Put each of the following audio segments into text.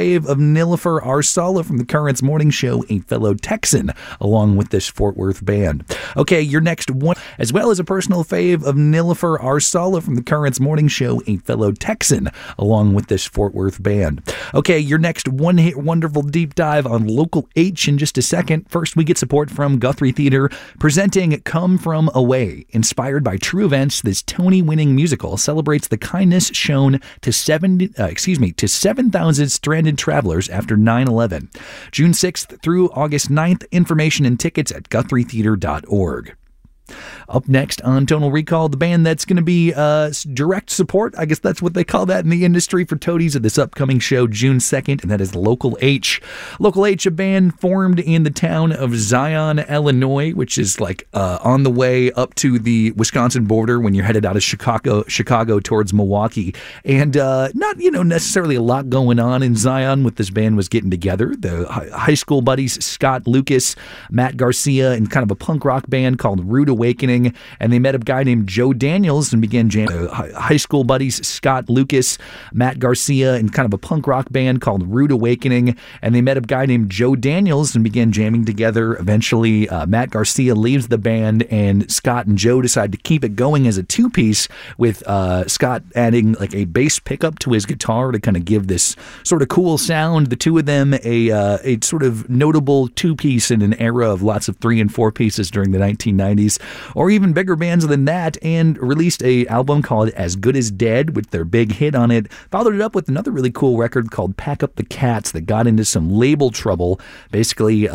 fave of Nilüfer Arsala from the Currents morning show, a fellow Texan, along with this Fort Worth band. Okay, your next one, as well as a personal fave of Nilüfer Arsala from the Currents morning show, a fellow Texan, along with this Fort Worth band. Okay, your next one-hit wonderful deep dive on Local H in just a second. First, we get support from Guthrie Theater, presenting Come From Away. Inspired by true events, this Tony-winning musical celebrates the kindness shown to 7,000 stranded travelers after 9/11. June 6th through August 9th. Information and tickets at GuthrieTheater.org. Up next on Tonal Recall, the band that's going to be direct support, I guess that's what they call that in the industry, for Toadies at this upcoming show June 2nd, and that is Local H. Local H, a band formed in the town of Zion, Illinois, which is like on the way up to the Wisconsin border when you're headed out of Chicago towards Milwaukee. And not, necessarily a lot going on in Zion with this band was getting together. The high school buddies, Scott Lucas, Matt Garcia, and kind of a punk rock band called Rude Awakening, and they met a guy named Joe Daniels and began jamming. High school buddies Scott Lucas, Matt Garcia, and kind of a punk rock band called Rude Awakening, and they met a guy named Joe Daniels and began jamming together. Eventually, Matt Garcia leaves the band, and Scott and Joe decide to keep it going as a two-piece, with Scott adding like a bass pickup to his guitar to kind of give this sort of cool sound. The two of them, a sort of notable two-piece in an era of lots of 3 and 4 pieces during the 1990s. Or even bigger bands than that, and released a album called As Good As Dead with their big hit on it. Followed it up with another really cool record called Pack Up the Cats that got into some label trouble. Basically,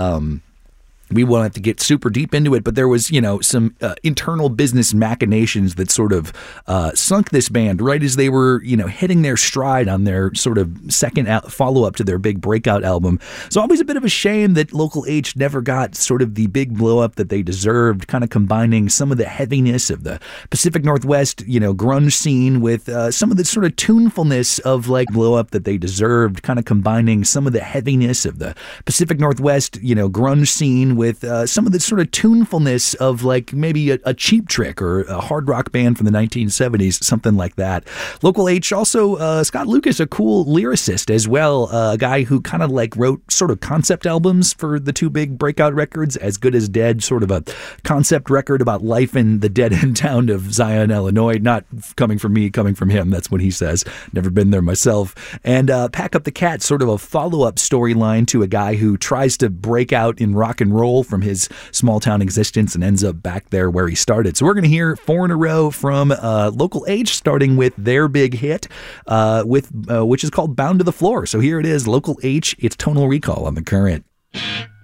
we won't have to get super deep into it, but there was, some internal business machinations that sort of sunk this band right as they were, hitting their stride on their sort of second follow-up to their big breakout album. So always a bit of a shame that Local H never got sort of the big blow-up that they deserved, kind of combining some of the heaviness of the Pacific Northwest, grunge scene with some of the sort of tunefulness of like blow-up that they deserved, kind of combining some of the heaviness of the Pacific Northwest, grunge scene with some of the sort of tunefulness of like maybe a Cheap Trick or a hard rock band from the 1970s, something like that. Local H, also Scott Lucas, a cool lyricist as well, a guy who kind of like wrote sort of concept albums for the two big breakout records, As Good As Dead, sort of a concept record about life in the dead-end town of Zion, Illinois. Not coming from me, coming from him. That's what he says. Never been there myself. And Pack Up the Cat, sort of a follow-up storyline to a guy who tries to break out in rock and roll from his small town existence and ends up back there where he started. So we're going to hear 4 in a row from Local H, starting with their big hit, which is called Bound to the Floor. So here it is, Local H. It's Tonal Recall on The Current.